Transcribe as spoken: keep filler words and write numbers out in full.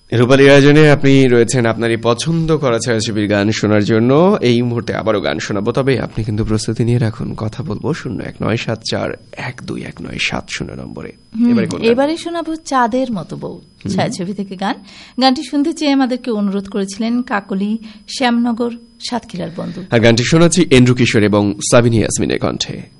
রূপালীর আয়োজনে আপনি রয়েছেন আপনারই পছন্দ করা ছায়াছবির গান শোনার জন্য। এই মুহূর্তে আবারও গান শোনাবো, তবে আপনি কিন্তু প্রস্তুতি নিয়ে রাখুন। কথা বলবো শূন্য এক নয় সাত চার এক দুই এক নয় সাত শূন্য নম্বরে। এবারে শোনাবো চাঁদের মতো বউ ছায়াছবি থেকে গান। গানটি শুনতে চেয়ে আমাদেরকে অনুরোধ করেছিলেন কাকলি শ্যামনগর সাতক্ষীরার বন্ধু। আর গানটি শোনাচ্ছি এন্ড্রু কিশোর এবং সাবিনা ইয়াসমিনের কণ্ঠে।